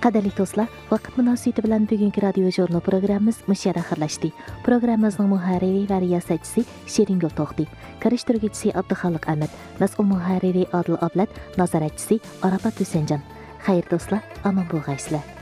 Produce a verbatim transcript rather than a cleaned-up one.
Qadirli do'stlar, vaqt munosabati bilan bugungi radio jurnal programmamiz mushara xirlashdi. Programmamizning muharriri va riyosatchisi Sheringul To'xti, karishtiruvchisi Abduxoliq Ahmad, mas'ul muharriri Odil Ablat, nazoratchisi Arafat Husanjon. Xayr do'stlar, omon bo'lg'aysizlar.